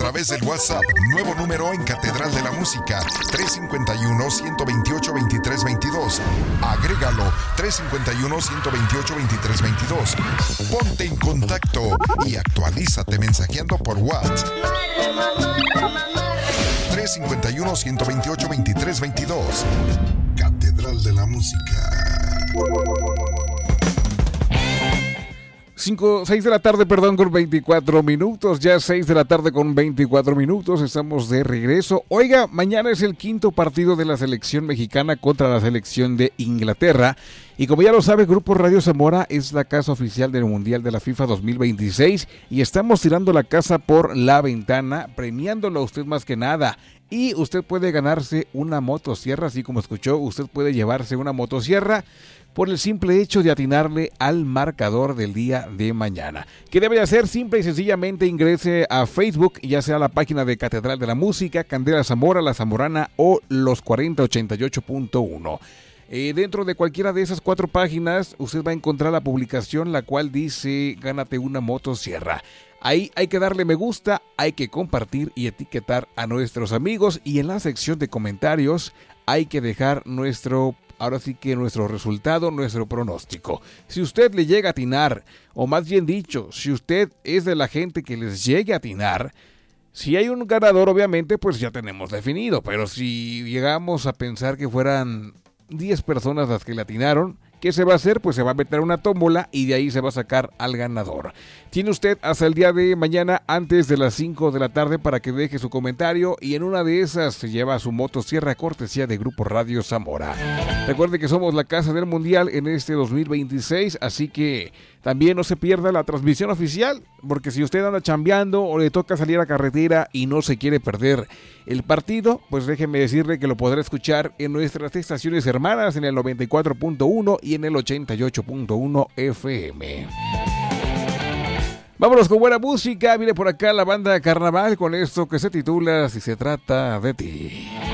través del WhatsApp, nuevo número en Catedral de la Música, 351-128-2322. Agrégalo, 351-128-2322. Ponte en contacto y actualízate mensajeando por WhatsApp. 351-128-2322. Catedral de la Música. 6 de la tarde, con 24 minutos. Ya 6 de la tarde con 24 minutos. Estamos de regreso. Oiga, mañana es el quinto partido de la selección mexicana contra la selección de Inglaterra. Y como ya lo sabe, Grupo Radio Zamora es la casa oficial del Mundial de la FIFA 2026. Y estamos tirando la casa por la ventana, premiándolo a usted más que nada. Y usted puede ganarse una motosierra, así como escuchó, usted puede llevarse una motosierra por el simple hecho de atinarle al marcador del día de mañana. ¿Qué debe hacer? Simple y sencillamente ingrese a Facebook, ya sea la página de Catedral de la Música, Candela Zamora, La Zamorana o Los 4088.1. Dentro de cualquiera de esas 4 páginas, usted va a encontrar la publicación, la cual dice, gánate una motosierra. Ahí hay que darle me gusta, hay que compartir y etiquetar a nuestros amigos, y en la sección de comentarios hay que dejar nuestro resultado, nuestro pronóstico. Si usted le llega a atinar, o más bien dicho, si usted es de la gente que les llegue a atinar, si hay un ganador, obviamente, pues ya tenemos definido. Pero si llegamos a pensar que fueran 10 personas las que le atinaron, ¿qué se va a hacer? Pues se va a meter una tómbola y de ahí se va a sacar al ganador. Tiene usted hasta el día de mañana antes de las 5 de la tarde para que deje su comentario, y en una de esas se lleva su motosierra cortesía de Grupo Radio Zamora. Recuerde que somos la casa del Mundial en este 2026, así que también no se pierda la transmisión oficial, porque si usted anda chambeando o le toca salir a carretera y no se quiere perder el partido, pues déjeme decirle que lo podrá escuchar en nuestras estaciones hermanas en el 94.1 y en el 88.1 FM. Vámonos con buena música. Viene por acá la banda Carnaval con esto que se titula Si se trata de ti.